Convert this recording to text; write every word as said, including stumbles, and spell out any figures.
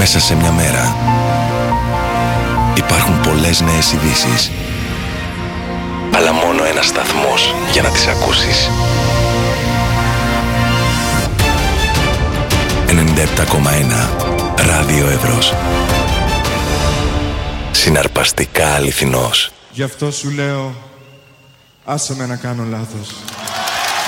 Μέσα σε μια μέρα υπάρχουν πολλές νέες ειδήσεις, αλλά μόνο ένας σταθμός για να τις ακούσεις. ενενήντα επτά κόμμα ένα Ράδιο Εύρος. Συναρπαστικά αληθινός. Γι' αυτό σου λέω, άσε με να κάνω λάθος.